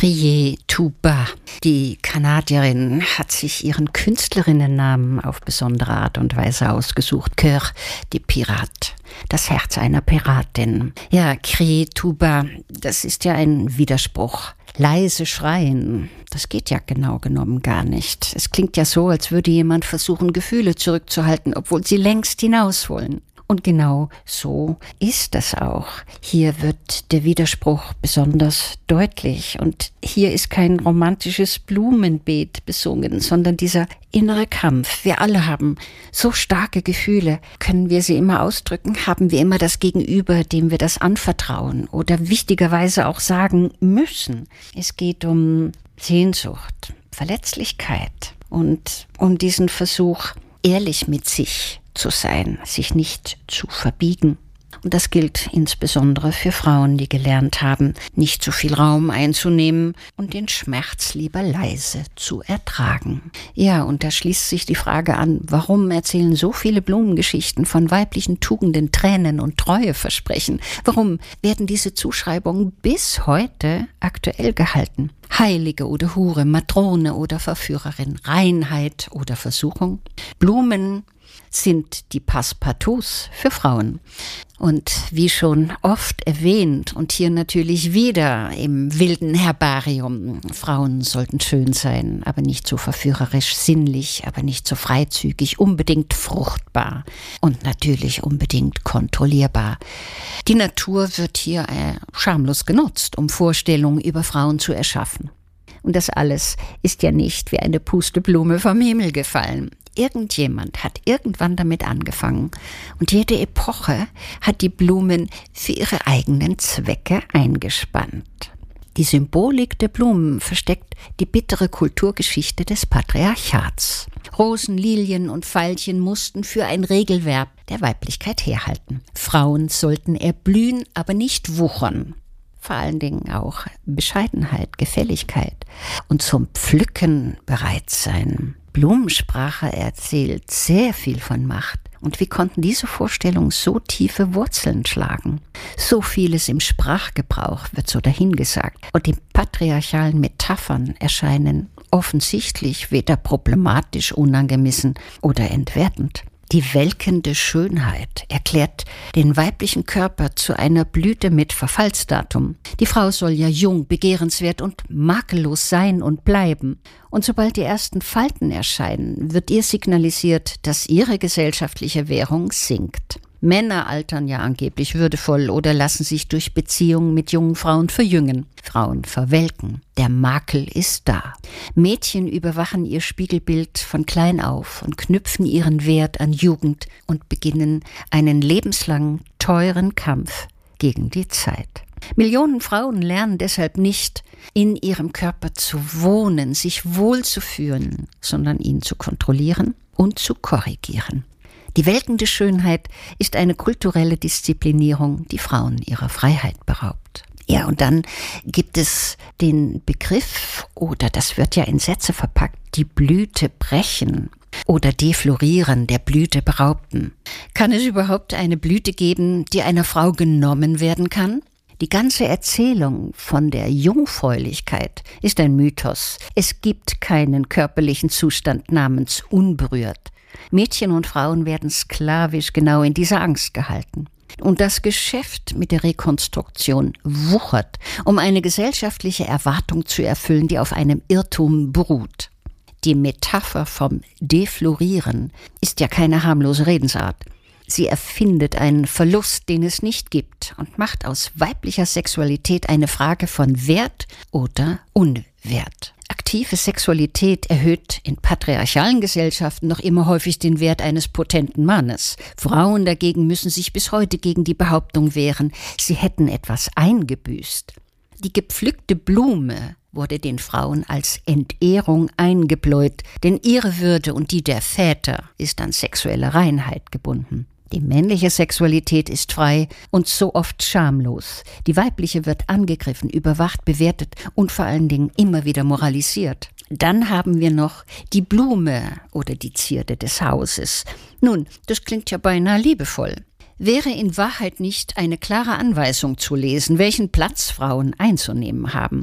Crier tout bas. Die Kanadierin hat sich ihren Künstlerinnennamen auf besondere Art und Weise ausgesucht. Cœur de Pirate. Das Herz einer Piratin. Ja, Crier tout bas, das ist ja ein Widerspruch. Leise schreien, das geht ja genau genommen gar nicht. Es klingt ja so, als würde jemand versuchen, Gefühle zurückzuhalten, obwohl sie längst hinaus wollen. Und genau so ist das auch. Hier wird der Widerspruch besonders deutlich. Und hier ist kein romantisches Blumenbeet besungen, sondern dieser innere Kampf. Wir alle haben so starke Gefühle. Können wir sie immer ausdrücken? Haben wir immer das Gegenüber, dem wir das anvertrauen oder wichtigerweise auch sagen müssen? Es geht um Sehnsucht, Verletzlichkeit und um diesen Versuch, ehrlich mit sich zu sein, sich nicht zu verbiegen. Und das gilt insbesondere für Frauen, die gelernt haben, nicht zu viel Raum einzunehmen und den Schmerz lieber leise zu ertragen. Ja, und da schließt sich die Frage an, warum erzählen so viele Blumengeschichten von weiblichen Tugenden, Tränen und Treueversprechen? Warum werden diese Zuschreibungen bis heute aktuell gehalten? Heilige oder Hure, Matrone oder Verführerin, Reinheit oder Versuchung? Blumen sind die Passepartouts für Frauen. Und wie schon oft erwähnt und hier natürlich wieder im wilden Herbarium, Frauen sollten schön sein, aber nicht so verführerisch, sinnlich, aber nicht so freizügig, unbedingt fruchtbar und natürlich unbedingt kontrollierbar. Die Natur wird hier schamlos genutzt, um Vorstellungen über Frauen zu erschaffen. Und das alles ist ja nicht wie eine Pusteblume vom Himmel gefallen. Irgendjemand hat irgendwann damit angefangen und jede Epoche hat die Blumen für ihre eigenen Zwecke eingespannt. Die Symbolik der Blumen versteckt die bittere Kulturgeschichte des Patriarchats. Rosen, Lilien und Veilchen mussten für ein Regelverb der Weiblichkeit herhalten. Frauen sollten erblühen, aber nicht wuchern. Vor allen Dingen auch Bescheidenheit, Gefälligkeit und zum Pflücken bereit sein. Blumensprache erzählt sehr viel von Macht. Und wie konnten diese Vorstellungen so tiefe Wurzeln schlagen? So vieles im Sprachgebrauch wird so dahingesagt. Und die patriarchalen Metaphern erscheinen offensichtlich weder problematisch, unangemessen oder entwertend. Die welkende Schönheit erklärt den weiblichen Körper zu einer Blüte mit Verfallsdatum. Die Frau soll ja jung, begehrenswert und makellos sein und bleiben. Und sobald die ersten Falten erscheinen, wird ihr signalisiert, dass ihre gesellschaftliche Währung sinkt. Männer altern ja angeblich würdevoll oder lassen sich durch Beziehungen mit jungen Frauen verjüngen. Frauen verwelken. Der Makel ist da. Mädchen überwachen ihr Spiegelbild von klein auf und knüpfen ihren Wert an Jugend und beginnen einen lebenslangen, teuren Kampf gegen die Zeit. Millionen Frauen lernen deshalb nicht, in ihrem Körper zu wohnen, sich wohlzufühlen, sondern ihn zu kontrollieren und zu korrigieren. Die welkende Schönheit ist eine kulturelle Disziplinierung, die Frauen ihrer Freiheit beraubt. Ja, und dann gibt es den Begriff, oder das wird ja in Sätze verpackt, die Blüte brechen oder deflorieren, der Blüte beraubten. Kann es überhaupt eine Blüte geben, die einer Frau genommen werden kann? Die ganze Erzählung von der Jungfräulichkeit ist ein Mythos. Es gibt keinen körperlichen Zustand namens unberührt. Mädchen und Frauen werden sklavisch genau in dieser Angst gehalten. Und das Geschäft mit der Rekonstruktion wuchert, um eine gesellschaftliche Erwartung zu erfüllen, die auf einem Irrtum beruht. Die Metapher vom Deflorieren ist ja keine harmlose Redensart. Sie erfindet einen Verlust, den es nicht gibt, und macht aus weiblicher Sexualität eine Frage von Wert oder Unwert. Aktive Sexualität erhöht in patriarchalen Gesellschaften noch immer häufig den Wert eines potenten Mannes. Frauen dagegen müssen sich bis heute gegen die Behauptung wehren, sie hätten etwas eingebüßt. Die gepflückte Blume wurde den Frauen als Entehrung eingebläut, denn ihre Würde und die der Väter ist an sexuelle Reinheit gebunden. Die männliche Sexualität ist frei und so oft schamlos. Die weibliche wird angegriffen, überwacht, bewertet und vor allen Dingen immer wieder moralisiert. Dann haben wir noch die Blume oder die Zierde des Hauses. Nun, das klingt ja beinahe liebevoll. Wäre in Wahrheit nicht eine klare Anweisung zu lesen, welchen Platz Frauen einzunehmen haben.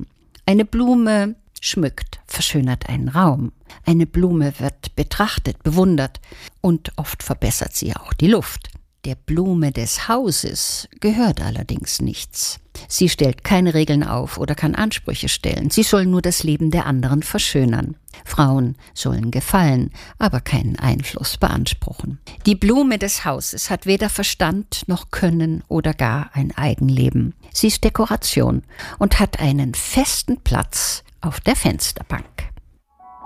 Eine Blume schmückt, verschönert einen Raum. Eine Blume wird betrachtet, bewundert und oft verbessert sie auch die Luft. Der Blume des Hauses gehört allerdings nichts. Sie stellt keine Regeln auf oder kann Ansprüche stellen. Sie soll nur das Leben der anderen verschönern. Frauen sollen gefallen, aber keinen Einfluss beanspruchen. Die Blume des Hauses hat weder Verstand noch Können oder gar ein Eigenleben. Sie ist Dekoration und hat einen festen Platz auf der Fensterbank.